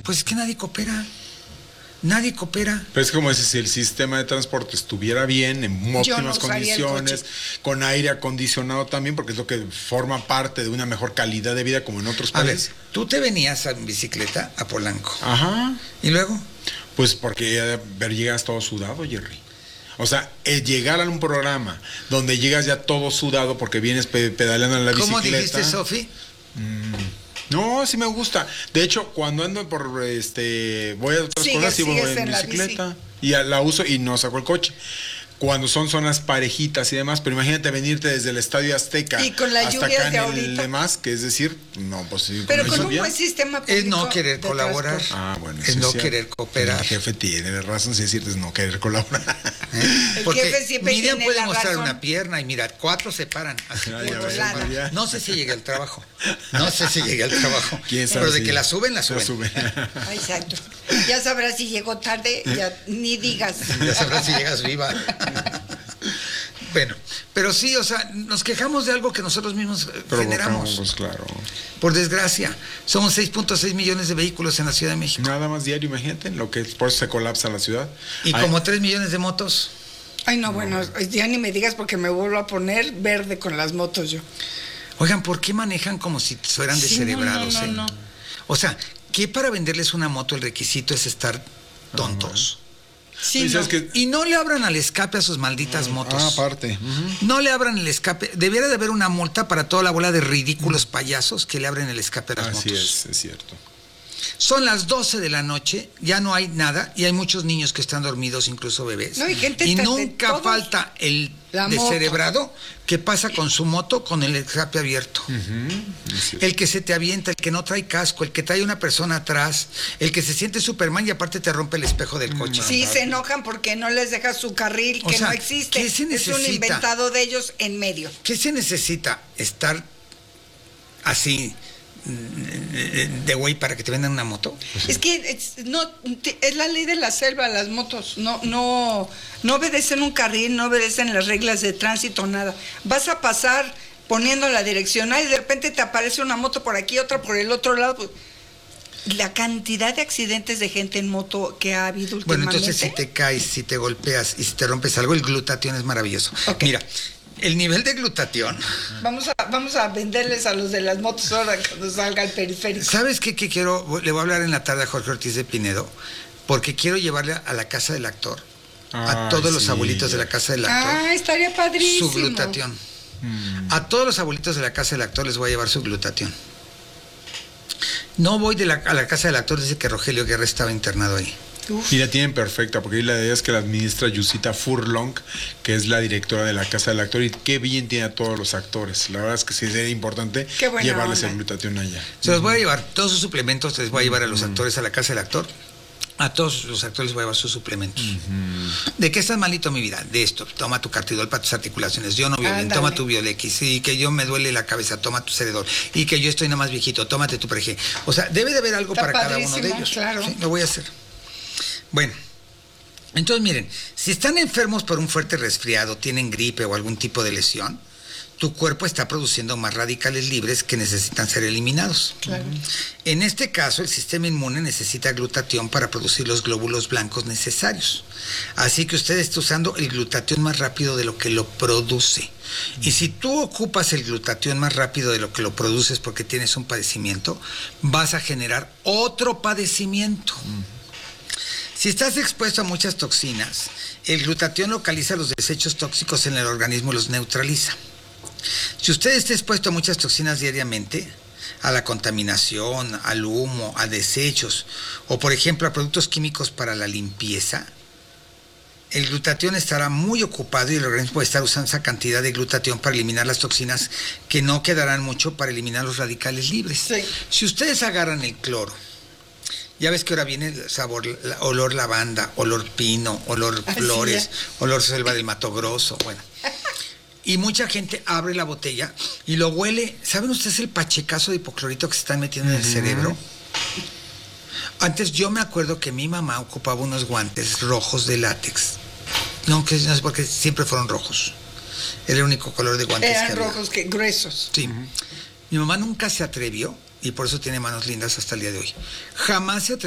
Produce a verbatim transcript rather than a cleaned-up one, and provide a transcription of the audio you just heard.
Pues es que nadie coopera. Nadie coopera. Pero es como si el sistema de transporte estuviera bien, en óptimas no condiciones, con aire acondicionado también, porque es lo que forma parte de una mejor calidad de vida como en otros A ver, países. tú te venías en bicicleta a Polanco. Ajá. ¿Y luego? Pues porque ya ver, llegas todo sudado, Jerry. O sea, el llegar a un programa donde llegas ya todo sudado porque vienes pe- pedaleando en la bicicleta. ¿Cómo dijiste, Sofi? Mm, no, sí me gusta. De hecho, cuando ando por este, voy a otras Sigues- cosas, sí voy sigues en en la bicicleta. Y a- la uso y no saco el coche. Cuando son zonas parejitas y demás, pero imagínate venirte desde el Estadio Azteca Y con las hasta lluvias acá de en el ahorita. demás, que es decir, no, pues sí, Pero la con un lluvia. buen sistema público Es no querer de colaborar. transporte. Ah, bueno, Es sí no cierto. querer cooperar. El jefe tiene razón si decirte es no querer colaborar. ¿Eh? El Porque jefe siempre Miriam tiene puede la mostrar razón. una pierna y mira, cuatro se paran. Así, Ya, por ya, dos. ya, ya, ya. No sé si llegué al trabajo. No sé si llegué al trabajo. ¿Quién sabe Pero de si- que la suben, la La suben. suben. Ah, exacto. Ya sabrás si llegó tarde, ya ni digas. Ya sabrás si llegas viva. Bueno, pero sí, o sea, nos quejamos de algo que nosotros mismos eh, generamos. Provocamos, claro. Por desgracia, somos seis punto seis millones de vehículos en la Ciudad de México. Nada más diario, imagínate, lo que por eso se colapsa la ciudad. Y Ay, como tres millones de motos. Ay, no, bueno, ya ni me digas porque me vuelvo a poner verde con las motos yo. Oigan, ¿por qué manejan como si fueran Sí, descerebrados? no, no, eh? no, no. O sea, ¿qué para venderles una moto el requisito es estar tontos? Sí, y no. sabes que Y no le abran al escape a sus malditas motos. Ah, aparte. Ujú. No le abran el escape. Debiera de haber una multa para toda la bola de ridículos payasos que le abren el escape a las Así motos. es, es cierto. Son las doce de la noche, ya no hay nada y hay muchos niños que están dormidos, incluso bebés. No, y gente y de nunca todos. falta el La moto. descerebrado que pasa con su moto con el escape abierto. Ujú, así es. El que se te avienta, el que no trae casco, el que trae una persona atrás, el que se siente Superman y aparte te rompe el espejo del coche. Sí, se enojan porque no les deja su carril, O que sea, no existe. ¿qué se Es un necesita? inventado de ellos en medio. ¿Qué se necesita? Estar así mm, de güey para que te vendan una moto. Es que es, no, te- es la ley de la selva, las motos. No, no, no obedecen un carril, no obedecen las reglas de tránsito, nada. Vas a pasar poniendo la direccional y de repente te aparece una moto por aquí, otra por el otro lado. Pues, la cantidad de accidentes de gente en moto que ha habido Bueno, últimamente. entonces si te caes, si te golpeas y si te rompes algo, el glutatión es maravilloso. Ok. Mira, el nivel de glutatión, Vamos a, vamos a venderles a los de las motos ahora cuando salga el periférico. ¿sabes qué, qué quiero? Le voy a hablar en la tarde a Jorge Ortiz de Pinedo, porque quiero llevarle a la casa del actor, a Ay, todos los sí. abuelitos de la casa del actor, Ah, estaría padrísimo. su glutatión. Mm. A todos los abuelitos de la casa del actor les voy a llevar su glutatión. No voy de la, a la casa del actor desde que Rogelio Guerra estaba internado ahí. Uf. Y la tienen perfecta, porque ahí la idea es que la administra Yusita Furlong, que es la directora de la Casa del Actor, y qué bien tiene a todos los actores. La verdad es que sí sería importante Qué buena llevarles onda. el glutatión allá. Se los voy a llevar, todos sus suplementos les voy a llevar a los actores a la casa del actor. A todos los actores les voy a llevar sus suplementos. ¿De qué estás malito, mi vida? De esto. Toma tu cartidol para tus articulaciones. Yo no veo bien. Ándale. Toma tu Biolex. Y que yo me duele la cabeza. Toma tu Ceredol. Y que yo estoy nada más viejito. Tómate tu Prege. O sea, debe de haber algo Está para cada uno de padrísimo, ellos. claro. Sí, lo voy a hacer. Bueno. Entonces, miren, si están enfermos por un fuerte resfriado, tienen gripe o algún tipo de lesión, tu cuerpo está produciendo más radicales libres que necesitan ser eliminados. Claro. En este caso, el sistema inmune necesita glutatión para producir los glóbulos blancos necesarios. Así que usted está usando el glutatión más rápido de lo que lo produce. Y si tú ocupas el glutatión más rápido de lo que lo produces porque tienes un padecimiento, vas a generar otro padecimiento. Si estás expuesto a muchas toxinas, el glutatión localiza los desechos tóxicos en el organismo y los neutraliza. Si usted está expuesto a muchas toxinas diariamente, a la contaminación, al humo, a desechos, o por ejemplo a productos químicos para la limpieza, el glutatión estará muy ocupado y el organismo puede estar usando esa cantidad de glutatión para eliminar las toxinas que no quedarán mucho para eliminar los radicales libres. Sí. Si ustedes agarran el cloro, ya ves que ahora viene el sabor, la- olor lavanda, olor pino, olor Ay, sí, flores, ya. olor selva del Mato Grosso, bueno. Y mucha gente abre la botella y lo huele. ¿Saben ustedes el pachecazo de hipoclorito que se están metiendo en el cerebro? Antes yo me acuerdo que mi mamá ocupaba unos guantes rojos de látex. No, que no sé por qué siempre fueron rojos. Era el único color de guantes que Eran había. rojos, que gruesos. Sí. Mi mamá nunca se atrevió, y por eso tiene manos lindas hasta el día de hoy. Jamás se atrevió